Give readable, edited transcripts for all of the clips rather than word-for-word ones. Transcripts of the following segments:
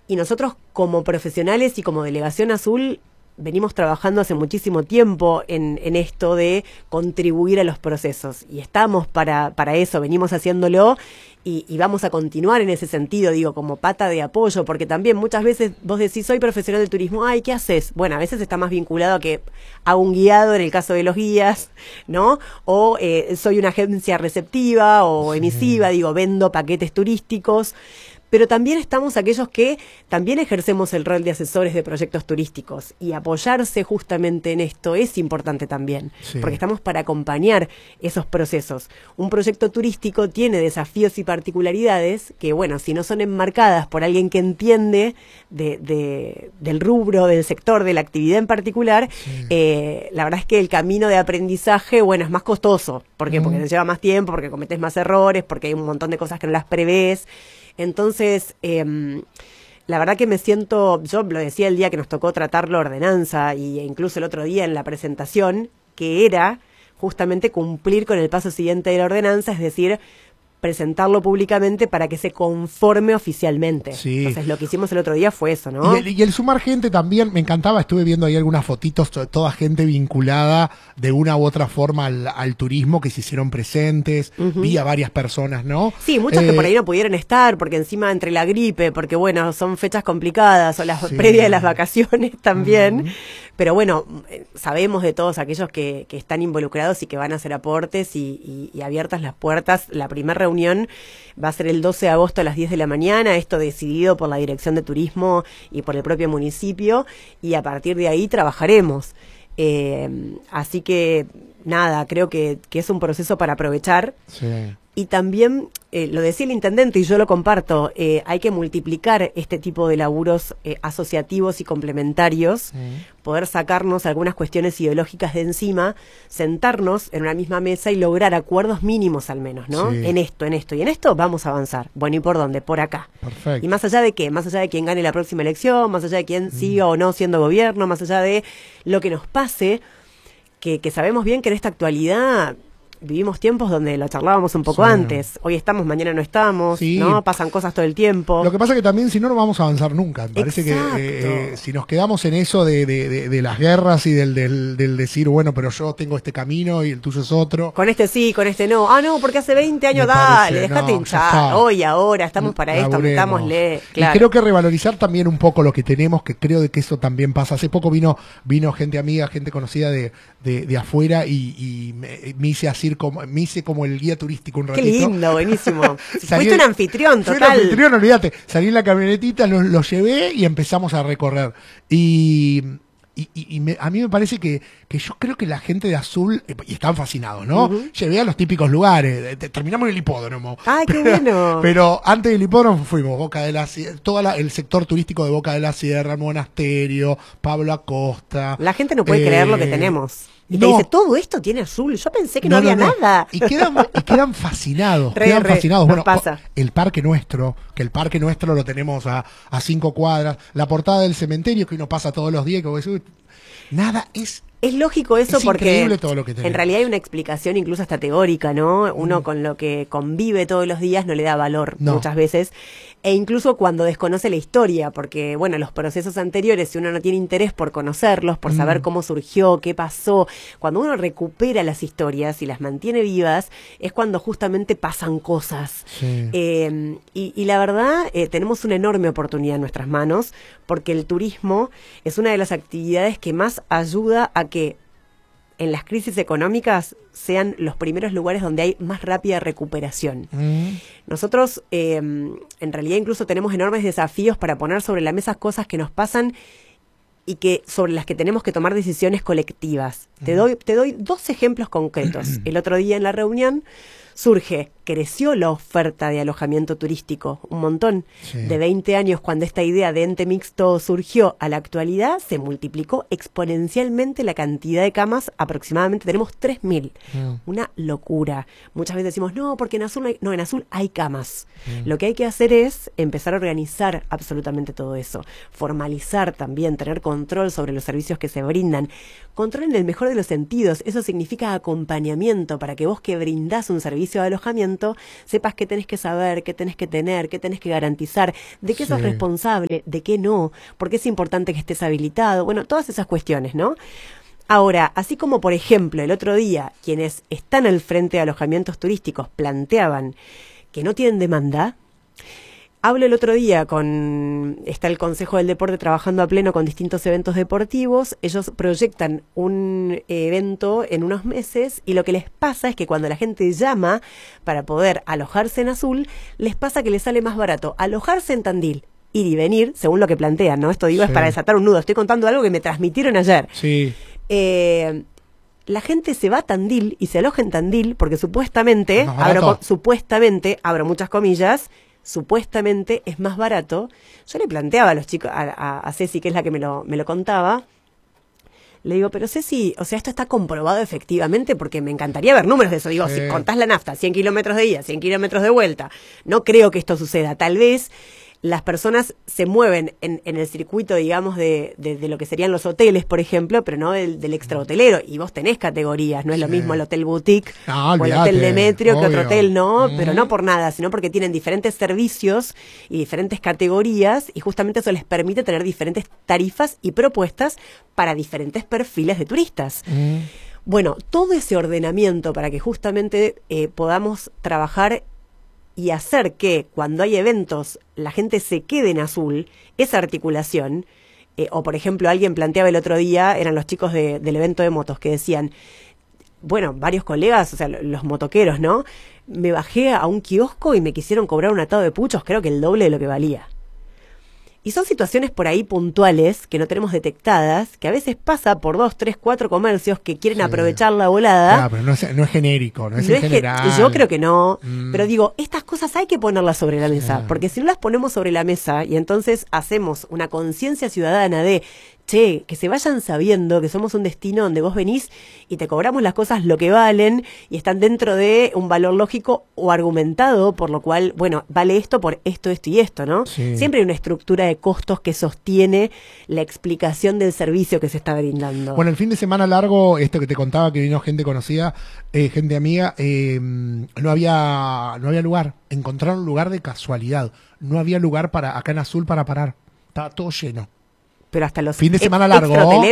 Y nosotros como profesionales y como Delegación Azul venimos trabajando hace muchísimo tiempo en esto de contribuir a los procesos. Y estamos para eso, venimos haciéndolo y vamos a continuar en ese sentido, digo, como pata de apoyo, porque también muchas veces vos decís, soy profesional del turismo, ay, ¿qué haces? Bueno, a veces está más vinculado a que hago un guiado en el caso de los guías, ¿no? O soy una agencia receptiva o emisiva, digo, vendo paquetes turísticos. Pero también estamos aquellos que también ejercemos el rol de asesores de proyectos turísticos, y apoyarse justamente en esto es importante también, porque estamos para acompañar esos procesos. Un proyecto turístico tiene desafíos y particularidades que, bueno, si no son enmarcadas por alguien que entiende del rubro, del sector, de la actividad en particular, la verdad es que el camino de aprendizaje, bueno, es más costoso. ¿Por qué? Porque te lleva más tiempo, porque cometes más errores, porque hay un montón de cosas que no las prevés. Entonces, la verdad que me siento, yo lo decía el día que nos tocó tratar la ordenanza, e incluso el otro día en la presentación, que era justamente cumplir con el paso siguiente de la ordenanza, es decir, presentarlo públicamente para que se conforme oficialmente. Sí. Entonces lo que hicimos el otro día fue eso, ¿no? Y el sumar gente también, me encantaba, estuve viendo ahí algunas fotitos, toda gente vinculada de una u otra forma al turismo, que se hicieron presentes, vi a varias personas, ¿no? Sí, muchas que por ahí no pudieron estar, porque encima entre la gripe, porque bueno, son fechas complicadas, o las previas de las vacaciones también, pero bueno, sabemos de todos aquellos que están involucrados y que van a hacer aportes y abiertas las puertas. La primera reunión va a ser el 12 de agosto a las 10 de la mañana, esto decidido por la Dirección de Turismo y por el propio municipio, y a partir de ahí trabajaremos. Así que nada, creo que es un proceso para aprovechar. Sí. Y también, lo decía el intendente y yo lo comparto, hay que multiplicar este tipo de laburos asociativos y complementarios, poder sacarnos algunas cuestiones ideológicas de encima, sentarnos en una misma mesa y lograr acuerdos mínimos al menos, ¿no? Sí. En esto y en esto vamos a avanzar. Bueno, ¿y por dónde? Por acá. Perfecto. ¿Y más allá de qué? Más allá de quién gane la próxima elección, más allá de quién siga o no siendo gobierno, más allá de lo que nos pase, que sabemos bien que en esta actualidad vivimos tiempos donde lo charlábamos un poco antes. Hoy estamos, mañana no estamos, ¿no? Pasan cosas todo el tiempo. Lo que pasa es que también, si no, no vamos a avanzar nunca. Me parece que si nos quedamos en eso de las guerras y del decir, bueno, pero yo tengo este camino y el tuyo es otro. Con este sí, con este no. Ah, no, porque hace 20 años, dale, dejate hinchar. Hoy, ahora, estamos para esto, metámosle. Claro. Y creo que revalorizar también un poco lo que tenemos, que creo de que eso también pasa. Hace poco vino gente amiga, gente conocida de afuera y me hice así, me hice como el guía turístico un ratito. Qué lindo, buenísimo. Fuiste un anfitrión, total. Fui un anfitrión, olvídate. Salí en la camionetita, lo llevé y empezamos a recorrer. A mí me parece que yo creo que la gente de Azul, y están fascinados, ¿no? Llevé a los típicos lugares, terminamos en el hipódromo. ¡Ay, qué bueno! Pero antes del hipódromo fuimos Boca de la Sierra, el sector turístico de Boca de la Sierra, el monasterio, Pablo Acosta. La gente no puede creer lo que tenemos. Y te dice, todo esto tiene Azul. Yo pensé que no había nada. Y quedan fascinados. Fascinados. Bueno, el parque nuestro, que el parque nuestro lo tenemos a 5 cuadras. La portada del cementerio, que uno pasa todos los días. Nada es... Es lógico eso, porque todo lo que en realidad hay una explicación incluso hasta teórica, ¿no? Uno con lo que convive todos los días no le da valor muchas veces, e incluso cuando desconoce la historia, porque bueno, los procesos anteriores, si uno no tiene interés por conocerlos, por saber cómo surgió, qué pasó, cuando uno recupera las historias y las mantiene vivas, es cuando justamente pasan cosas. Sí. Y la verdad, tenemos una enorme oportunidad en nuestras manos, porque el turismo es una de las actividades que más ayuda a que en las crisis económicas sean los primeros lugares donde hay más rápida recuperación. Nosotros, en realidad, incluso tenemos enormes desafíos para poner sobre la mesa cosas que nos pasan y que sobre las que tenemos que tomar decisiones colectivas. Te doy 2 ejemplos concretos. El otro día en la reunión creció la oferta de alojamiento turístico, un montón. De 20 años, cuando esta idea de ente mixto surgió, a la actualidad se multiplicó exponencialmente la cantidad de camas, aproximadamente tenemos 3.000. Una locura. Muchas veces decimos, no, porque en Azul en Azul hay camas. Lo que hay que hacer es empezar a organizar absolutamente todo eso, formalizar también, tener control sobre los servicios que se brindan, control en el mejor de los sentidos. Eso significa acompañamiento, para que vos que brindás un servicio de alojamiento alojamiento, sepas qué tenés que saber, qué tenés que tener, qué tenés que garantizar, de qué sos responsable, de qué no, por qué es importante que estés habilitado, bueno, todas esas cuestiones, ¿no? Ahora, así como por ejemplo el otro día quienes están al frente de alojamientos turísticos planteaban que no tienen demanda, hablo el otro día está el Consejo del Deporte trabajando a pleno con distintos eventos deportivos. Ellos proyectan un evento en unos meses y lo que les pasa es que cuando la gente llama para poder alojarse en Azul, les pasa que les sale más barato alojarse en Tandil, ir y venir, según lo que plantean, ¿no? Esto digo es para desatar un nudo. Estoy contando algo que me transmitieron ayer. Sí. La gente se va a Tandil y se aloja en Tandil porque supuestamente, abro muchas comillas, supuestamente es más barato. Yo le planteaba a los chicos, a Ceci, que es la que me lo contaba, le digo, pero Ceci, o sea, esto está comprobado efectivamente, porque me encantaría ver números de eso. Digo, si contás la nafta, 100 kilómetros de ida, 100 kilómetros de vuelta, no creo que esto suceda. Tal vez las personas se mueven en el circuito, digamos, de lo que serían los hoteles, por ejemplo, pero no del extrahotelero. Y vos tenés categorías, no es lo mismo el hotel boutique o el hotel Demetrio que otro hotel, no, pero no por nada, sino porque tienen diferentes servicios y diferentes categorías, y justamente eso les permite tener diferentes tarifas y propuestas para diferentes perfiles de turistas. Bueno, todo ese ordenamiento para que justamente podamos trabajar y hacer que cuando hay eventos la gente se quede en Azul, esa articulación, o por ejemplo alguien planteaba el otro día, eran los chicos del evento de motos que decían, bueno, varios colegas, o sea, los motoqueros, ¿no? Me bajé a un kiosco y me quisieron cobrar un atado de puchos, creo que el doble de lo que valía. Y son situaciones por ahí puntuales que no tenemos detectadas, que a veces pasa por 2, 3, 4 comercios que quieren aprovechar la volada. Pero no es genérico, no es en general. Yo creo que no, pero digo, estas cosas hay que ponerlas sobre la mesa, porque si no las ponemos sobre la mesa y entonces hacemos una conciencia ciudadana de, che, que se vayan sabiendo que somos un destino donde vos venís y te cobramos las cosas lo que valen y están dentro de un valor lógico o argumentado, por lo cual, bueno, vale esto por esto, esto y esto, ¿no? Sí. Siempre hay una estructura de costos que sostiene la explicación del servicio que se está brindando. Bueno, el fin de semana largo, esto que te contaba, que vino gente conocida, gente amiga, no había lugar. Encontraron lugar de casualidad. No había lugar acá en Azul para parar. Estaba todo lleno. Pero hasta los fin de semana largo,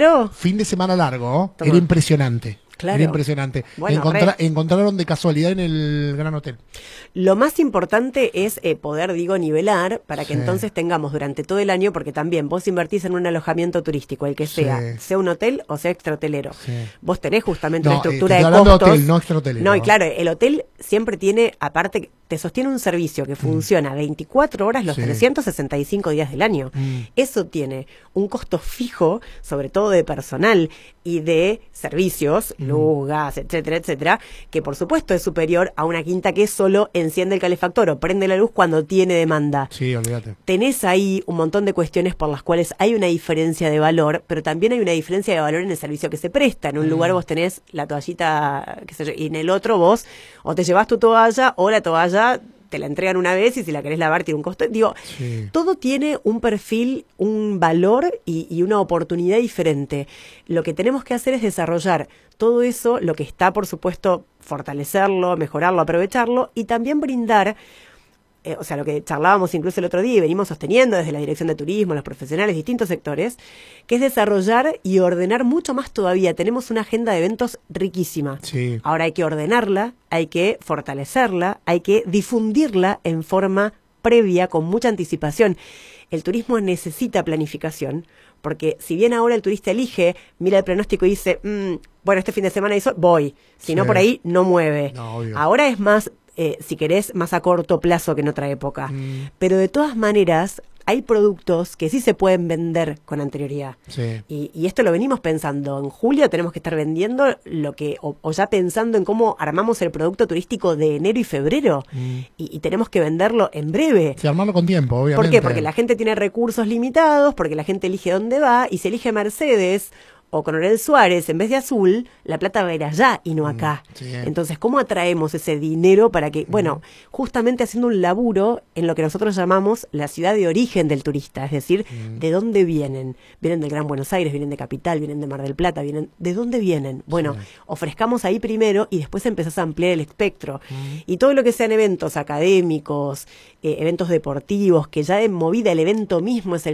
era impresionante. Claro. Era impresionante. Bueno, encontraron de casualidad en el Gran Hotel. Lo más importante es poder, nivelar para que entonces tengamos durante todo el año, porque también vos invertís en un alojamiento turístico, el que sea un hotel o sea extrahotelero. Vos tenés justamente una estructura de costos. De hotel, no extrahotelero. No, y claro, el hotel siempre tiene, aparte, te sostiene un servicio que funciona 24 horas los 365 días del año. Eso tiene un costo fijo, sobre todo de personal y de servicios, luz, gas, etcétera, etcétera, que por supuesto es superior a una quinta que solo enciende el calefactor o prende la luz cuando tiene demanda. Sí, olvídate. Tenés ahí un montón de cuestiones por las cuales hay una diferencia de valor, pero también hay una diferencia de valor en el servicio que se presta. En un lugar vos tenés la toallita, qué sé yo, y en el otro vos o te llevas tu toalla o la toalla te la entregan una vez y si la querés lavar tiene un costo. Digo, todo tiene un perfil, un valor y una oportunidad diferente. Lo que tenemos que hacer es desarrollar todo eso, lo que está, por supuesto, fortalecerlo, mejorarlo, aprovecharlo y también brindar, o sea, lo que charlábamos incluso el otro día y venimos sosteniendo desde la Dirección de Turismo, los profesionales, distintos sectores, que es desarrollar y ordenar mucho más todavía. Tenemos una agenda de eventos riquísima. Sí. Ahora hay que ordenarla, hay que fortalecerla, hay que difundirla en forma previa, con mucha anticipación. El turismo necesita planificación, porque si bien ahora el turista elige, mira el pronóstico y dice, bueno, este fin de semana voy, si no por ahí no mueve. No, ahora es más, si querés, más a corto plazo que en otra época. Pero de todas maneras, hay productos que sí se pueden vender con anterioridad. Sí. Y esto lo venimos pensando. En julio tenemos que estar vendiendo lo que, o ya pensando en cómo armamos el producto turístico de enero y febrero. Y tenemos que venderlo en breve. Sí, armarlo con tiempo, obviamente. ¿Por qué? Porque la gente tiene recursos limitados, porque la gente elige dónde va, y si elige Mercedes o Coronel Suárez, en vez de Azul, la plata va a ir allá y no acá. Sí. Entonces, ¿cómo atraemos ese dinero para que, bueno, justamente haciendo un laburo en lo que nosotros llamamos la ciudad de origen del turista, es decir, ¿de dónde vienen? Vienen del Gran Buenos Aires, vienen de Capital, vienen de Mar del Plata, ¿de dónde vienen? Bueno, ofrezcamos ahí primero y después empezás a ampliar el espectro. Y todo lo que sean eventos académicos, eventos deportivos, que ya de movida el evento mismo es el